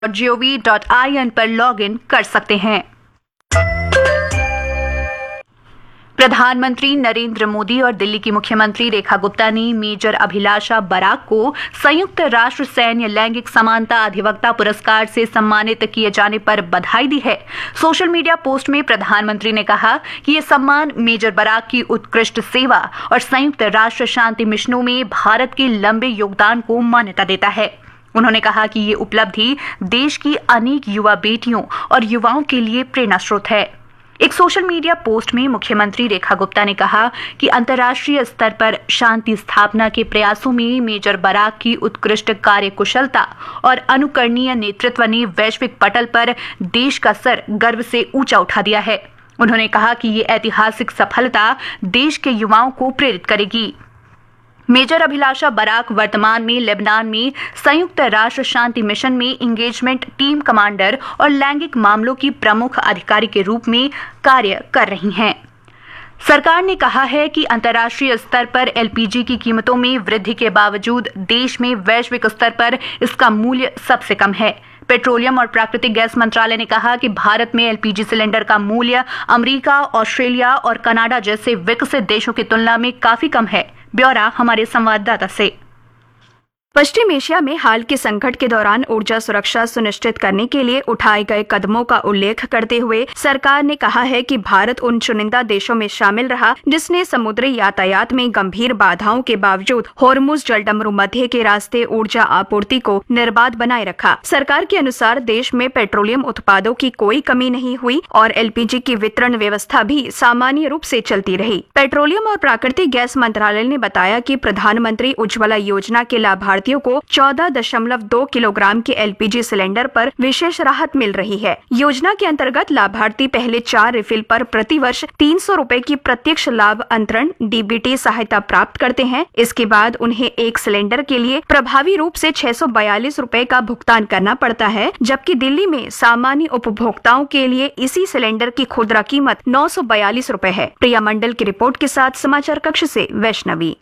gov.in पर login कर सकते हैं। प्रधानमंत्री नरेंद्र मोदी और दिल्ली की मुख्यमंत्री रेखा गुप्ता ने मेजर अभिलाषा बराक को संयुक्त राष्ट्र सैन्य लैंगिक समानता अधिवक्ता पुरस्कार से सम्मानित किए जाने पर बधाई दी है। सोशल मीडिया पोस्ट में प्रधानमंत्री ने कहा कि ये सम्मान मेजर बराक की उत्कृष्ट सेवा और संयुक्त राष्ट्र शांति मिशनों में भारत के लंबे योगदान को मान्यता देता है। उन्होंने कहा कि ये उपलब्धि देश की अनेक युवा बेटियों और युवाओं के लिए प्रेरणा स्रोत है। एक सोशल मीडिया पोस्ट में मुख्यमंत्री रेखा गुप्ता ने कहा कि अंतर्राष्ट्रीय स्तर पर शांति स्थापना के प्रयासों में मेजर बराक की उत्कृष्ट कार्यकुशलता और अनुकरणीय नेतृत्व ने वैश्विक पटल पर देश का सर गर्व से ऊंचा उठा दिया है। उन्होंने कहा कि ये ऐतिहासिक सफलता देश के युवाओं को प्रेरित करेगी। मेजर अभिलाषा बराक वर्तमान में लेबनान में संयुक्त राष्ट्र शांति मिशन में इंगेजमेंट टीम कमांडर और लैंगिक मामलों की प्रमुख अधिकारी के रूप में कार्य कर रही हैं। सरकार ने कहा है कि अंतर्राष्ट्रीय स्तर पर एलपीजी की कीमतों में वृद्धि के बावजूद देश में वैश्विक स्तर पर इसका मूल्य सबसे कम है। पेट्रोलियम और प्राकृतिक गैस मंत्रालय ने कहा कि भारत में एलपीजी सिलेंडर का मूल्य अमेरिका, ऑस्ट्रेलिया और कनाडा जैसे विकसित देशों की तुलना में काफी कम है। ब्यौरा हमारे संवाददाता से। पश्चिम एशिया में हाल के संकट के दौरान ऊर्जा सुरक्षा सुनिश्चित करने के लिए उठाए गए कदमों का उल्लेख करते हुए सरकार ने कहा है कि भारत उन चुनिंदा देशों में शामिल रहा जिसने समुद्री यातायात में गंभीर बाधाओं के बावजूद होर्मुज जलडमरू मध्य के रास्ते ऊर्जा आपूर्ति को निर्बाध बनाए रखा। सरकार के अनुसार देश में पेट्रोलियम उत्पादों की कोई कमी नहीं हुई और एलपीजी की वितरण व्यवस्था भी सामान्य रूप से चलती रही। पेट्रोलियम और प्राकृतिक गैस मंत्रालय ने बताया कि प्रधानमंत्री उज्ज्वला योजना के लाभार्थियों को 14.2 किलोग्राम के एलपीजी सिलेंडर पर विशेष राहत मिल रही है। योजना के अंतर्गत लाभार्थी पहले 4 रिफिल पर प्रतिवर्ष 300 रुपए की प्रत्यक्ष लाभ अंतरण डीबीटी सहायता प्राप्त करते हैं। इसके बाद उन्हें एक सिलेंडर के लिए प्रभावी रूप से 642 रुपए का भुगतान करना पड़ता है, जबकि दिल्ली में सामान्य उपभोक्ताओं के लिए इसी सिलेंडर की खुदरा कीमत 942 रुपए है। प्रिया मंडल की रिपोर्ट के साथ समाचार कक्ष से वैष्णवी।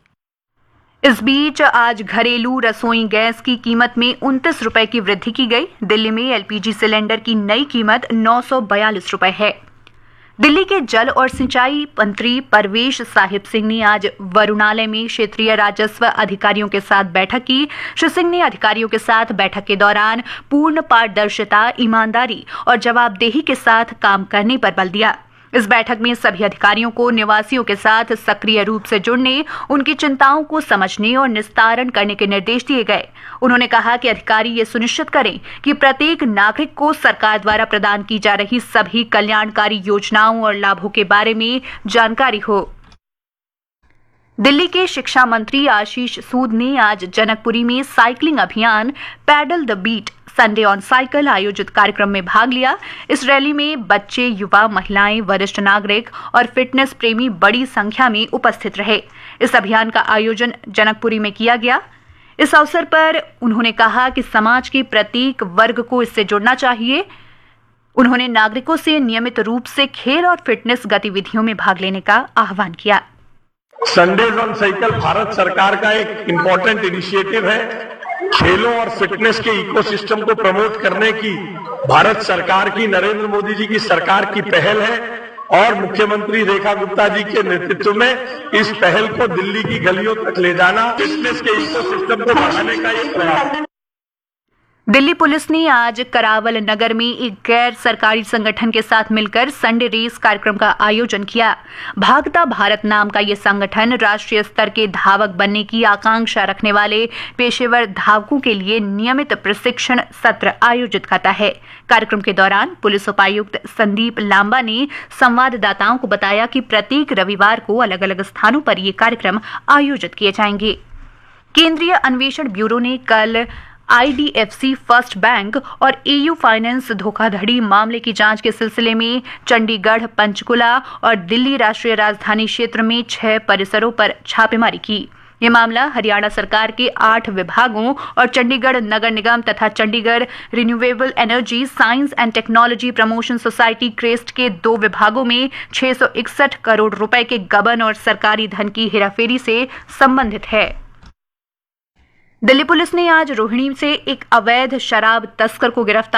इस बीच आज घरेलू रसोई गैस की कीमत में 29 रुपए की वृद्धि की गई। दिल्ली में एलपीजी सिलेंडर की नई कीमत 942 रुपए है। दिल्ली के जल और सिंचाई मंत्री परवेश साहिब सिंह ने आज वरुणालय में क्षेत्रीय राजस्व अधिकारियों के साथ बैठक की। श्री सिंह ने अधिकारियों के साथ बैठक के दौरान पूर्ण पारदर्शिता, ईमानदारी और जवाबदेही के साथ काम करने पर बल दिया। इस बैठक में सभी अधिकारियों को निवासियों के साथ सक्रिय रूप से जुड़ने, उनकी चिंताओं को समझने और निस्तारण करने के निर्देश दिए गए। उन्होंने कहा कि अधिकारी ये सुनिश्चित करें कि प्रत्येक नागरिक को सरकार द्वारा प्रदान की जा रही सभी कल्याणकारी योजनाओं और लाभों के बारे में जानकारी हो। दिल्ली के शिक्षा मंत्री आशीष सूद ने आज जनकपुरी में साइकिलिंग अभियान pedal the beat Sunday on cycle आयोजित कार्यक्रम में भाग लिया। इस रैली में बच्चे, युवा, महिलाएं, वरिष्ठ नागरिक और फिटनेस प्रेमी बड़ी संख्या में उपस्थित रहे। इस अभियान का आयोजन जनकपुरी में किया गया। इस अवसर पर उन्होंने कहा कि समाज के प्रत्येक वर्ग को इससे जुड़ना चाहिए। उन्होंने नागरिकों से नियमित रूप से खेल और फिटनेस गतिविधियों में भाग लेने का आह्वान किया। संडेज ऑन साइकिल भारत सरकार का एक इम्पोर्टेंट इनिशिएटिव है। खेलों और फिटनेस के इकोसिस्टम को प्रमोट करने की भारत सरकार की, नरेंद्र मोदी जी की सरकार की पहल है और मुख्यमंत्री रेखा गुप्ता जी के नेतृत्व में इस पहल को दिल्ली की गलियों तक ले जाना, फिटनेस के इकोसिस्टम को बढ़ाने का ये प्रयास है। दिल्ली पुलिस ने आज करावल नगर में एक गैर सरकारी संगठन के साथ मिलकर संडे रेस कार्यक्रम का आयोजन किया। भागता भारत नाम का ये संगठन राष्ट्रीय स्तर के धावक बनने की आकांक्षा रखने वाले पेशेवर धावकों के लिए नियमित प्रशिक्षण सत्र आयोजित करता है। कार्यक्रम के दौरान पुलिस उपायुक्त संदीप लांबा ने संवाददाताओं को बताया कि प्रत्येक रविवार को अलग अलग स्थानों पर ये कार्यक्रम आयोजित किए जाएंगे। केंद्रीय अन्वेषण ब्यूरो ने कल आईडीएफसी फर्स्ट बैंक और एयू फाइनेंस धोखाधड़ी मामले की जांच के सिलसिले में चंडीगढ़, पंचकुला और दिल्ली राष्ट्रीय राजधानी क्षेत्र में 6 परिसरों पर छापेमारी की। ये मामला हरियाणा सरकार के 8 विभागों और चंडीगढ़ नगर निगम तथा Chandigarh renewable energy science and technology promotion society crest के 2 विभागों में 661 करोड़ रुपए के गबन और सरकारी धन की हेराफेरी से संबंधित है। दिल्ली पुलिस ने आज रोहिणी से एक अवैध शराब तस्कर को गिरफ्तार